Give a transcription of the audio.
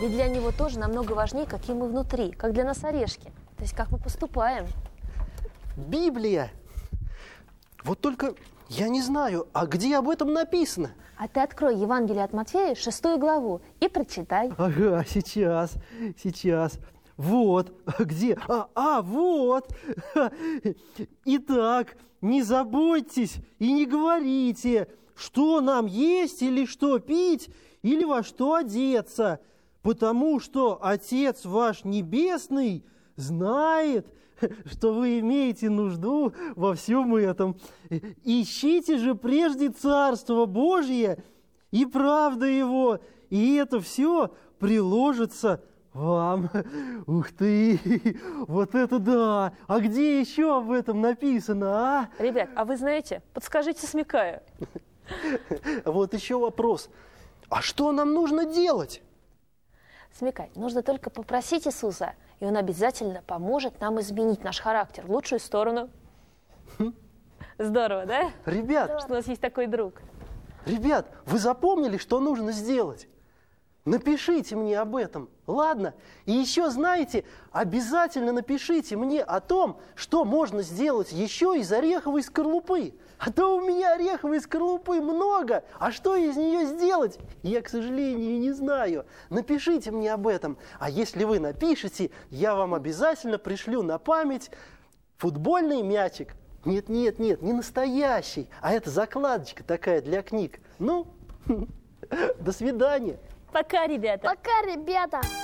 Ведь для него тоже намного важнее, какие мы внутри, как для нас орешки. То есть как мы поступаем. Библия! Вот только я не знаю, а где об этом написано? А ты открой Евангелие от Матфея, 6 главу, и прочитай. Ага, сейчас. Вот, где? Вот. Итак, не заботьтесь и не говорите, что нам есть или что пить, или во что одеться, потому что Отец ваш Небесный знает, что вы имеете нужду во всем этом. Ищите же прежде Царство Божье и правда Его, и это все приложится вам. Ух ты! Вот это да! А где еще об этом написано, а? Ребят, а вы знаете, подскажите, смекая. Вот еще вопрос. А что нам нужно делать? Смекай, нужно только попросить Иисуса, и Он обязательно поможет нам изменить наш характер в лучшую сторону. Здорово, да? Ребят, Что у нас есть такой друг. Ребят, вы запомнили, что нужно сделать? Напишите мне об этом, ладно? И еще, знаете, обязательно напишите мне о том, что можно сделать еще из ореховой скорлупы. А то у меня ореховой скорлупы много, а что из нее сделать, я, к сожалению, не знаю. Напишите мне об этом. А если вы напишете, я вам обязательно пришлю на память футбольный мячик. Нет, не настоящий, а это закладочка такая для книг. Ну, до свидания. Пока, ребята. Пока, ребята.